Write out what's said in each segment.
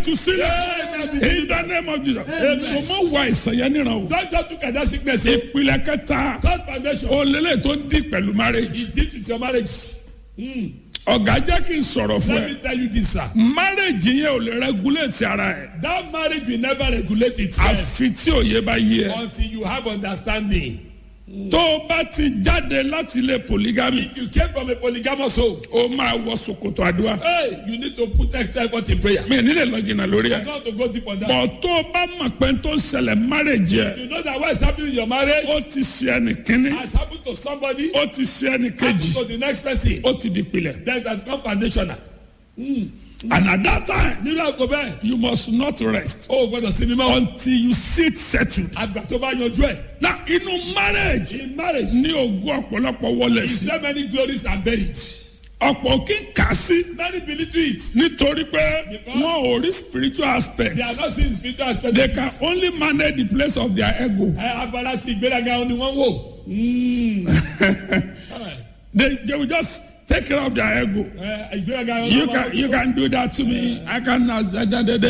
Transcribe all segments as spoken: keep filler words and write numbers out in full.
ìtúsílẹ̀ in the name of Jesus. èso mọ wà ìsànyẹ níran o. Don't just look at that sickness. ìpìlẹ̀ kẹta Third foundation. olélẹ̀ tó ń di pẹ̀lú marriage. It deals with your marriage. Mm. ọ̀gá jẹ́ kí n sọ̀rọ̀ fún Let me ẹ. tell you this, sir. marriage yẹn ò lè regulate ara ẹ̀. That marriage will never regulate itself àfi tí òye bá yé ẹ. until you have understanding. tó o bá ti jáde láti ilé polygamy If you came from a polygamous home, o máa wọ ṣòkòtò àdúrà. hey, you need to put extra effort in prayer. mi nílẹ̀ lọ jìnnà lórí You ẹ̀. don't have to go deep on that. bọ̀ tó o bá mọ̀ pé tó ń ṣẹlẹ̀ marriage yẹ. You know that what is happening in your marriage ó ti ṣe ẹnì kínní. has happened to somebody, ó ti ṣe ẹnì happened kejì. to the next person. ó ti di pilẹ̀. Then that become foundational. and at that time Nínú àgọ́ bẹ́ẹ̀, you must not rest o ò gbọ́dọ̀ sinmi mọ́. until you sit settled. Àgbà tó bá yanjú ẹ̀. na inú marriage In marriage, ní ogún ọ̀pọ̀lọpọ̀ wọlé is sí. there many glories are buried? ọ̀pọ̀ kí n kà sí Many believe to it. nítorí pé Because wọn ò rí spiritual aspect. They are not seeing spiritual aspect. they of can it. only manage the place of their ego. Ẹ abala ti ìgbéraga ni wọ́n wò. Mm. they they will just take care of their ego. Ẹ ìgbéraga you can you can do that to me. I can na da da da da.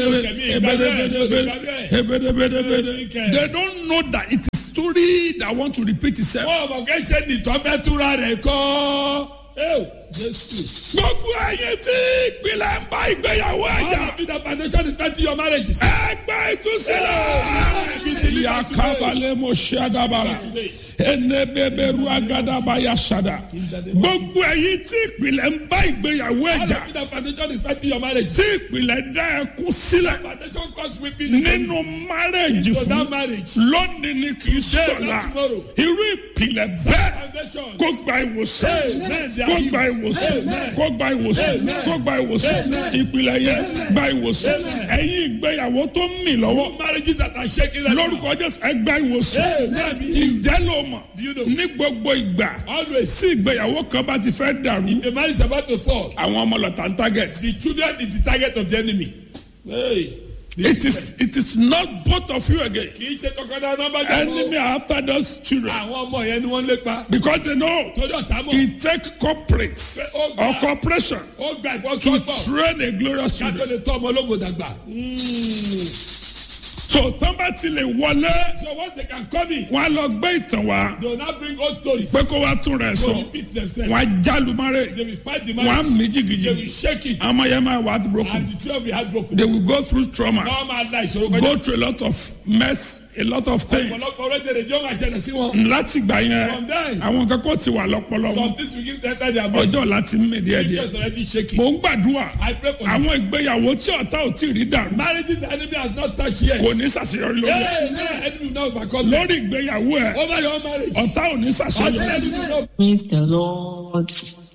They don't know that it is story that want to repeat itself. Wọ́n mọ̀ kẹ́ ṣe ní tọ́pẹ́túra rẹ̀ kọ́. Ẹ Jésù. gbogbo ẹyin tí ìpìlẹ̀ ń bá ìgbéyàwó How ẹ̀jà. to be the foundation is twenty your marriages. ẹgbẹ́ ìtúsílẹ̀. yakabalẹ̀ mo ṣe adabara. enebeberu agadaba yasada. gbogbo ẹyin tí ìpìlẹ̀ ń bá ìgbéyàwó How ẹ̀jà. to be the foundation is twenty your marriages. tí ìpìlẹ̀ dá ẹkún sílẹ̀. Foundation cause weeping nínú marriage into that fún marriage. lónìí ni kì í Today, sọ̀la. not tomorrow. irú ìpìlẹ̀ bẹ́ẹ̀ Foundation. kó gba ìwòsàn Amen. kó gba ìwòsàn kó gba ìwòsàn kó gba ìwòsàn ìpìlẹ̀ yẹn gba ìwòsàn ẹ̀yin ìgbéyàwó tó ń mì lọ́wọ́ Marriages that are shaking right now. lórúkọ Jésù ẹ gba ìwòsàn Amen. ìjẹ́ ló mọ̀ Do you know? ní gbogbo ìgbà Always. tí ìgbéyàwó kan bá ti fẹ́ dàrú The marriage is about to fall. àwọn ọmọ lọ́tà ń target. The children is the target of the enemy. Hey. it is it is not both of you again. Kì í ṣe tọkọtaya nọ́mbà jẹ́ enemy are after those children àwọn ọmọ yẹn ni wọ́n lépa. because they know Torí ọ̀tá mọ̀. it take corporate or corporation Ó gba to ìfọsọ́gbọ̀. train a glorious Ká tó children. lè tọ́ ọmọ ológo dàgbà. so tán bá ti lè wọlé So once they can come in, wọn á lọ gbé ìtàn wá they will now bring old stories. pé kó wá tún rẹ̀ They will sọ repeat themselves. wọn á jálùmọ́rẹ́ They will fight the wọn á marriage. mí They will jìgìjì shake it. àmọ́ yẹn máa wà á ti broken And the children will be heartbroken. they will go through trauma Wọ́n máa la ìṣòro go kọjá. through a lot of mess a lot of things Ọ̀pọ̀lọpọ̀ orílẹ̀-èdè yóò máa ṣẹlẹ̀ sí wọn. láti gbà yẹn From there, àwọn kan kò ti wà lọ́pọlọ some wọn things will give to enter their mind. ọjọ́ láti mí díẹ̀díẹ̀ Just already shaking. mò ń gbàdúrà I pray for you. àwọn ìgbéyàwó tí ọ̀tá ò tí ì rí dàrú Marriages the enemy has not touched yet. kò ní ṣàṣeyọrí lórí ẹ̀. Hey, man, enemy will not overcome them. lórí ìgbéyàwó ẹ̀ Over your marriage. ọ̀tá ò ní All the ṣàṣeyọrí. enemy will not. Praise the Lord.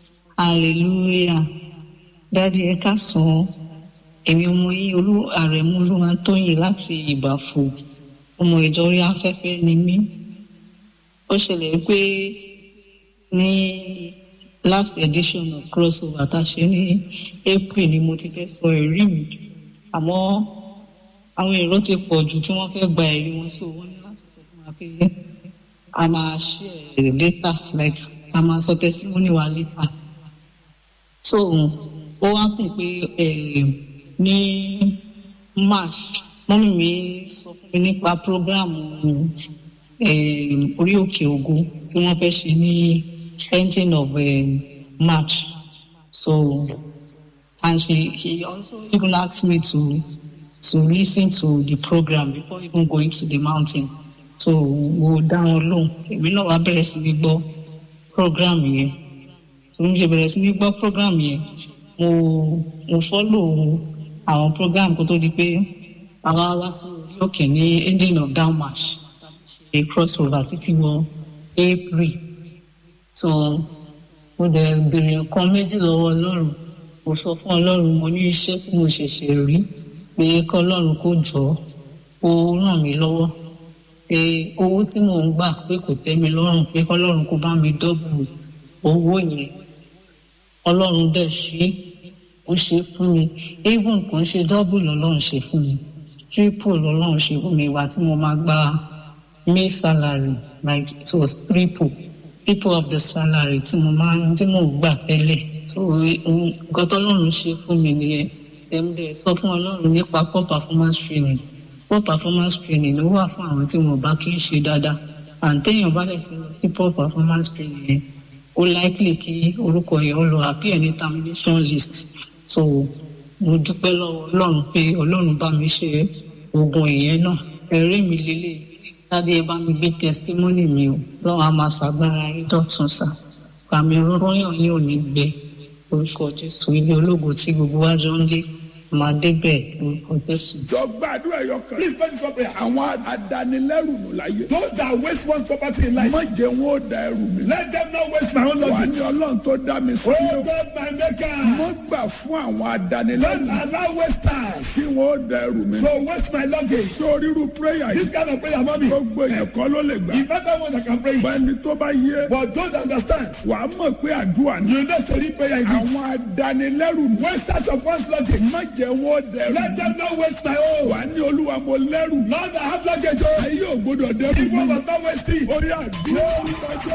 Hallelujah. Daddy ẹ ká sàn. Èmi ọmọ yìí olú àrẹ̀mú olúwa tóyìn láti Ìbàfò. Ọmọ ìjọ orí afẹ́fẹ́ ni mí. Ó ṣẹlẹ̀ pé ní last edition of crossover tá a ṣe ní April ni mo ti fẹ́ sọ ẹ̀rí mi. Àmọ́ àwọn èrò ti pọ̀ jù tí wọ́n fẹ́ gba ẹ̀rí wọn sí owó ní láti sọ fún wa pé a máa share later like a máa sọ testimony wa later. So ó wá fún pé eh, ní March mọ́mí mi sọ fún mi nípa program eh, orí òkè ògo tí wọ́n fẹ́ ṣe ní ending of eh, March. So and she she also even asked me to to listen to the program before even going to the mountain. So mo dá wọn lóhùn èmi náà wá bẹ̀rẹ̀ sí ní gbọ́ program yẹn. So mo ṣe bẹ̀rẹ̀ sí ní gbọ́ program yẹn mo mo follow àwọn program kó tó di pé àwa wá sí orí òkè ní ending of down march a crossover títí wọ April. So mo dẹ̀ bèrè nǹkan méjì lọ́wọ́ Ọlọ́run mo sọ fún Ọlọ́run mo ní iṣẹ́ tí mo ṣẹ̀ṣẹ̀ rí pé kọ́ Ọlọ́run kó jọ ó ràn mí lọ́wọ́ pé owó tí mò ń gbà pé kò tẹ́ mi lọ́rùn pé kọ́ Ọlọ́run kó bá mi dọ́bù owó yẹn. Ọlọ́run dẹ̀ ṣe ó ṣe fún mi even kò ń ṣe dọ́bù lọ́lọ́run ṣe fún mi triple lọ́lọ́run ṣe fún mi ìwà tí mo máa gba May salary like it was triple triple of the salary tí mo máa tí mo gbà tẹ́lẹ̀ so nǹkan tọ́lọ́run ṣe fún mi nìyẹn ẹ̀mdẹ̀ sọ fún ọlọ́run nípa poor performance training poor performance training ló wà fún àwọn tí wọn bá kí ń ṣe dáadáa àǹtẹ̀yìn bá dẹ̀ ti lọ sí poor performance training yẹn ó likely kí orúkọ yẹn ó lọ appear ní termination list so mo dúpẹ́ lọ́wọ́ ọlọ́run pé ọlọ́run bá mi ṣe oògùn ìyẹn náà ẹ̀rí mi lélẹ̀ dáadé ẹ bá mi gbé testimony mi o lọ́wọ́ a máa ṣàgbára rí dọ̀tun sá pàmì rọ́yàn yín ò ní gbẹ orúkọ jésù ilé ológo tí gbogbo wa jọ ń lé máa débẹ̀ orúkọ jésù. jọ gbàdúrà ẹyọ kan. Please pray for prayer. àwọn adanilẹ́rù nù láyé. Those that waste one's property in life, má jẹ́ wọn ó da ẹrù mi. let them not waste my own wà luggage. ní ọlọ́run tó dá mi sí. Oh God, my maker, mo gbà fún àwọn don't adanilẹ́rù allow wasters kí wọn ó da ẹrù mi. to waste my luggage. sórí irú prayer This yìí kind of prayer, mommy, gbogbo èèyàn kọ́ ló lè gbà. if not that one that can pray it. bẹ́ẹ̀ni tó bá yé But those that understand, wàá mọ̀ pé àdúrà ni. you know, study prayer indeed. àwọn adanilẹ́rù nù. Wasters of one's luggage, má jẹ́ wọn ó da ẹrù let mi. them not waste my own. wà ní olúwa mo lẹ́rù. Lord, I have luggage. Oh, ayé ò gbọdọ̀ dẹ́rù if one mi. must not waste it. ó yà dúró nígbàjọ́.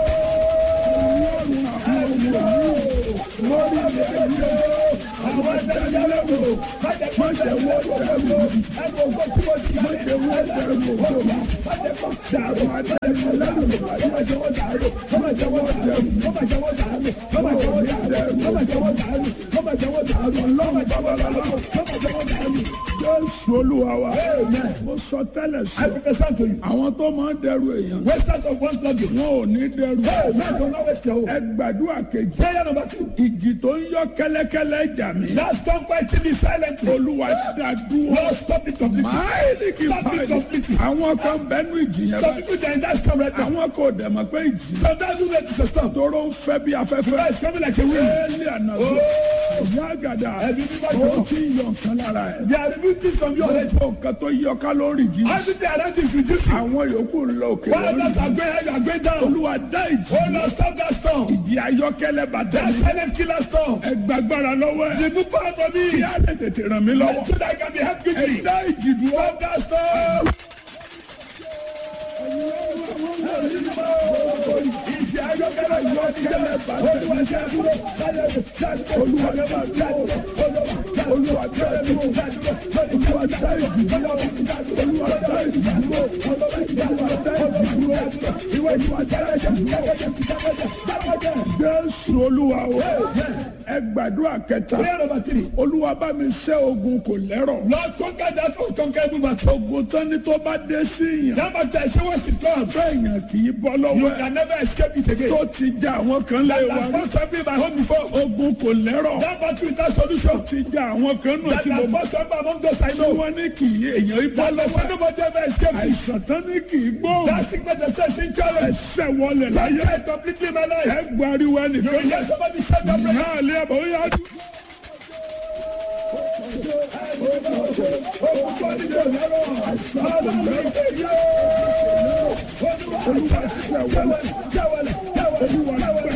lórí ilẹ̀ ayé àwọn adanilẹ́rù má jẹ́ wọ́n dẹrù mi. má jẹ́ wọ́n dẹrù mi. dàrú adanilẹ́rù má jẹ́ wọ́n dẹrù mi. má jẹ́ wọ́n dẹrù mi. má jẹ́ wọ́n dẹrù mi. má jẹ́ wọ́n dẹrù mi. má jẹ́ wọ́n dẹrù mi. má jẹ́ wọ́n dẹrù mi. má jẹ́ wọ́n dẹrù mi. má jẹ́ wọ́n dẹrù mi. ọlọ́run babaláwo má jẹ́ wọ́n dẹrù mi. Jésù Olúwa wa. Mo sọ tẹ́lẹ̀ I sọ. prophesy to you. Àwọn tó máa ń dẹrù èèyàn. Wasters of one's luggage. Wọn ò ní dẹrù. Hey, man, don't not waste your own. Ẹ gbàdúrà kejì. Prayer number two. Ìjì tó ń yọ kẹ́lẹ́kẹ́lẹ́ jà mí. Now stop fighting me silently. Olúwa dá dúró. Lord, stop it completely. Máìlì kì í Stop it báyìí. completely. Àwọn kan bẹ́nu ìjì yẹn Some báyìí. people they are in that storm right now. Àwọn kò dẹ̀ mọ̀ pé ìjì. Sometimes you wait to stop. Tóró ń fẹ́ bí afẹ́fẹ́. It's coming like a wind. Éèlì ànàzó. Ìyá àgàdà. Ẹbí bíbá Ó jọ. ti yọ nǹkan lára ẹ̀. They are removing things from your head. Gbogbo nǹkan tó yọ kálórì jí. Everything around you is reducing. Àwọn yòókù ń lọ òkè While lórí. others are going high, you are going down. Olúwa dá ìjì. Oh Lord, stop that storm. Ìjì ayọ́kẹ́lẹ́ bàtà That mi. silent killer storm. Ẹ gbàgbára lọ́wọ́ ẹ̀. Remove power from me. Kí á lè tètè ràn mí lọ́wọ́. So that I can be helped Ẹ quickly. dá ìjì dúró. Stop that storm. Ìjì ayọ́kẹ́lẹ́ yọ́kẹ́lẹ́ bàtà mi. Olúwa dá dúró. Olúwa dá dúró. Olúwa dá dúró. Olúwa dá ìjì dúró. Olúwa dá ìjì dúró. Olúwa dá ìjì dúró. Ìwé ìwà jẹ́rẹ̀ Jésù Olúwa o. Ẹ gbàdúrà kẹta. Prayer number three. Olúwa bá mi ṣẹ́ ogun kò lẹ́rọ̀. Lord, conquer that unconquerable battle. Ogun tán ni tó bá dé sí yàn. That battle is once it comes. Bẹ́ẹ̀yàn kì í bọ́ You lọ́wọ́ ẹ̀. can never escape it again. Tó ti ja àwọn kan lé That wa has rí. first happened my home before. Ogun kò lẹ́rọ̀. That battle without solution. Ti ja àwọn kan nù That tí mo has mọ̀. first happened among those I Tí know. wọ́n ní kì í èèyàn í bọ́ That lọ́wọ́ has ẹ̀. nobody ever escaped it. Àìsàn tán ní kì í gbóhùn. That sickness that says in challenge. Ẹsẹ̀ wọlé That láyé. died completely in my life. Ẹ gbariwo You ẹnìkan. will hear somebody shout that prayer. Náà lé ẹ̀bọ̀ ó yá. Olúwa ṣẹ̀ wọlé. Olúwa gbà